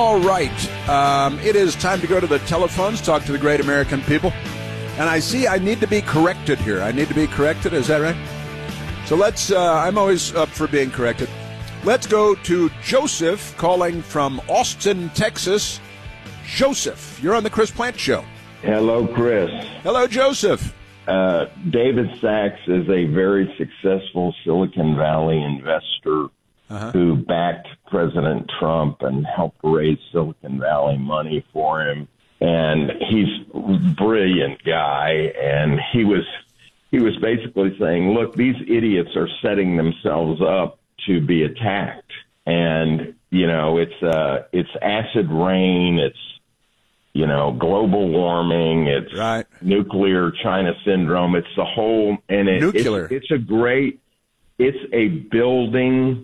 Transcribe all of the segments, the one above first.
All right. It is time to go to the telephones, talk to the great American people. And I see I need to be corrected here. I need to be corrected. Is that right? So let's, I'm always up for being corrected. Let's go to Joseph calling from Austin, Texas. Joseph, you're on the Chris Plante Show. Hello, Chris. Hello, Joseph. David Sachs is a very successful Silicon Valley investor who backed President Trump and helped raise Silicon Valley money for him. And he's a brilliant guy. And he was basically saying, look, these idiots are setting themselves up to be attacked. And, you know, it's acid rain. It's, you know, global warming. It's nuclear China syndrome. It's the whole, and it's a building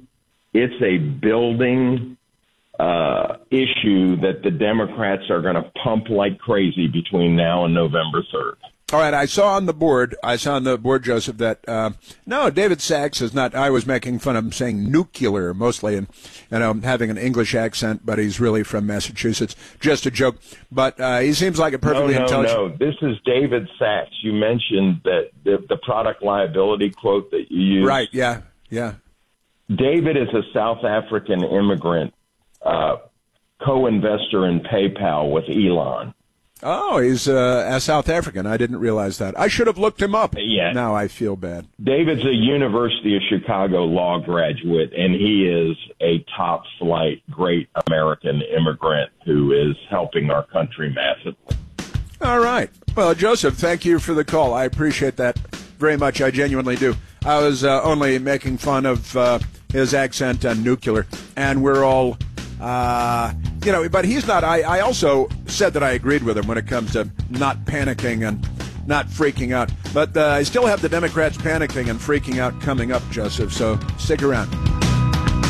issue that the Democrats are going to pump like crazy between now and November 3rd. All right, I saw on the board, Joseph, that, no, David Sachs is not, I was making fun of him saying nuclear mostly, and, you know, having an English accent, but he's really from Massachusetts. Just a joke. But he seems like a perfectly intelligent. No, this is David Sachs. You mentioned that the product liability quote that you used. Right, yeah. David is a South African immigrant, co-investor in PayPal with Elon. Oh, he's a South African. I didn't realize that. I should have looked him up. Yeah. Now I feel bad. David's a University of Chicago law graduate, and he is a top-flight, great American immigrant who is helping our country massively. All right. Well, Joseph, thank you for the call. I appreciate that very much. I genuinely do. I was only making fun of his accent and nuclear, and we're all... you know, but he's not. I also said that I agreed with him when it comes to not panicking and not freaking out. But I still have the Democrats panicking and freaking out coming up, Joseph, so stick around.